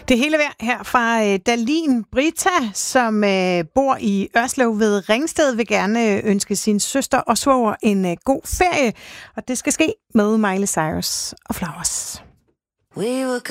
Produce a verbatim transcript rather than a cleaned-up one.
Det hele vejr her fra øh, Dalin. Brita, som øh, bor i Ørslev ved Ringsted, vil gerne øh, ønske sin søster og svoger en øh, god ferie. Og det skal ske med Miley Cyrus og Flowers. We were